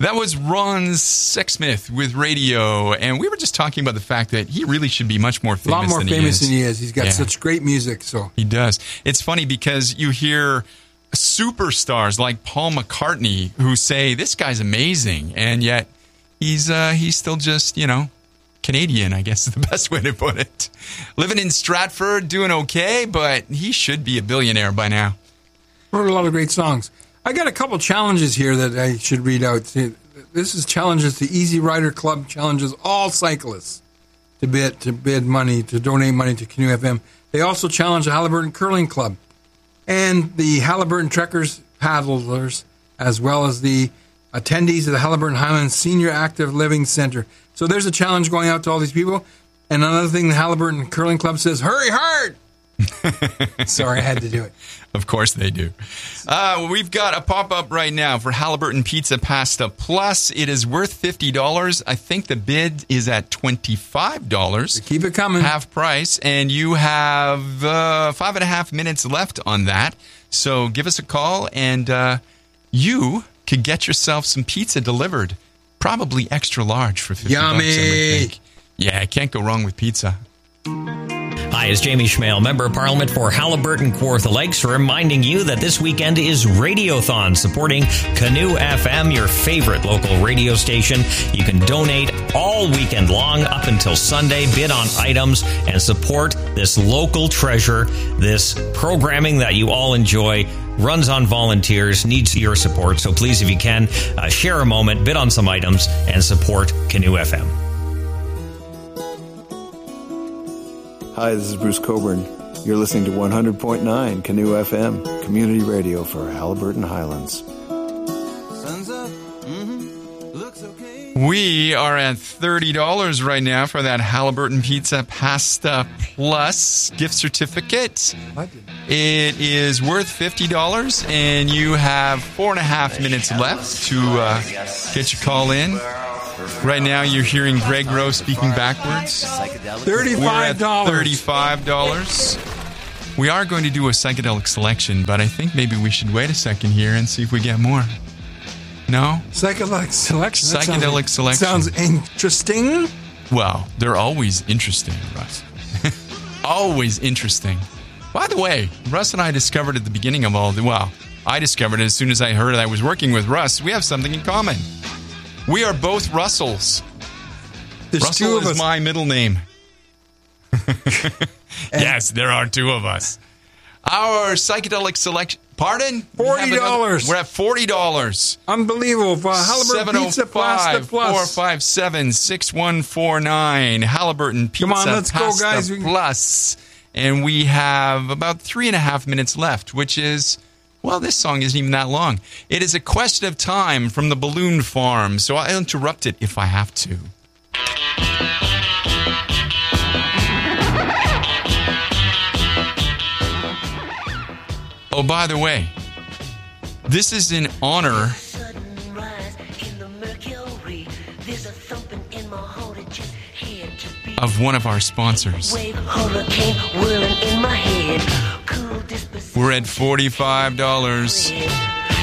That was Ron Sexsmith with Radio, and we were just talking about the fact that he really should be much more famous. A lot more famous than he is. He's got such great music. So he does. It's funny because you hear superstars like Paul McCartney who say this guy's amazing, and yet he's still just, Canadian, I guess is the best way to put it. Living in Stratford, doing okay, but he should be a billionaire by now. Wrote a lot of great songs. I got a couple challenges here that I should read out. This is challenges. The Easy Rider Club challenges all cyclists to bid money, to donate money to Canoe FM. They also challenge the Haliburton Curling Club and the Haliburton Trekkers paddlers, as well as the attendees of the Haliburton Highlands Senior Active Living Center. So there's a challenge going out to all these people. And another thing, the Haliburton Curling Club says, hurry hard! Sorry, I had to do it. Of course they do. We've got a pop-up right now for Haliburton Pizza Pasta Plus. It is worth $50. I think the bid is at $25. So keep it coming. Half price. And you have 5.5 minutes left on that. So give us a call, and you could get yourself some pizza delivered. Probably extra large for $50. Yummy! I would think. Yeah, I can't go wrong with pizza. Hi, it's Jamie Schmale, Member of Parliament for Haliburton Kawartha Lakes, reminding you that this weekend is Radiothon, supporting Canoe FM, your favorite local radio station. You can donate all weekend long up until Sunday, bid on items, and support this local treasure, this programming that you all enjoy. Runs on volunteers, needs your support. So please, if you can, share a moment, bid on some items, and support Canoe FM. Hi, this is Bruce Coburn. You're listening to 100.9 Canoe FM, community radio for Haliburton Highlands. Sun's up. Looks okay. We are at $30 right now for that Haliburton Pizza Pasta Plus gift certificate. What? It is worth $50, and you have 4.5 minutes left to get your call in. Right now, you're hearing Greg Rowe speaking backwards. $35. We're at $35. We are going to do a psychedelic selection, but I think maybe we should wait a second here and see if we get more. No? Psychedelic selection? Psychedelic selection. Sounds interesting. Well, they're always interesting, Russ. Always interesting. By the way, Russ and I discovered at the beginning of I discovered it as soon as I heard that I was working with Russ. We have something in common. We are both Russells. There's Russell two of is us. my middle name. Yes, there are two of us. Our psychedelic selection. Pardon? $40. We're at $40. Unbelievable. Haliburton Pizza Pasta Plus. 457-6149. Haliburton Pizza Come on, let's Pasta go, guys. Plus. And we have about 3.5 minutes left, which is... Well, this song isn't even that long. It is A Question of Time from the Balloon Farm, so I'll interrupt it if I have to. Oh, by the way, this is in honor of one of our sponsors. We're at $45.